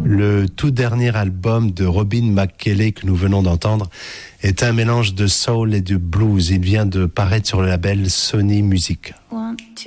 Le tout dernier album de Robin McKelley que nous venons d'entendre est un mélange de soul et de blues. Il vient de paraître sur le label Sony Music.